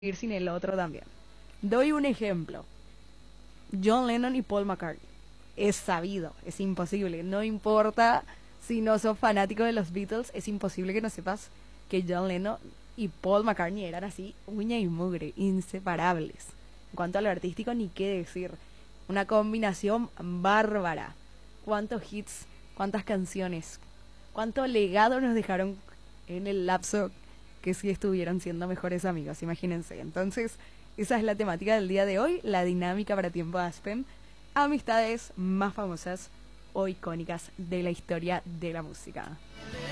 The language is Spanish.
vivir sin el otro también. Doy un ejemplo. John Lennon y Paul McCartney. Es sabido, es imposible. No importa si no sos fanático de los Beatles, es imposible que no sepas que John Lennon y Paul McCartney eran así, uña y mugre, inseparables. En cuanto a lo artístico, ni qué decir. Una combinación bárbara. ¿Cuántos hits, cuántas canciones, cuánto legado nos dejaron en el lapso que sí estuvieron siendo mejores amigos, imagínense? Entonces, esa es la temática del día de hoy, la dinámica para Tiempo Aspen, amistades más famosas o icónicas de la historia de la música.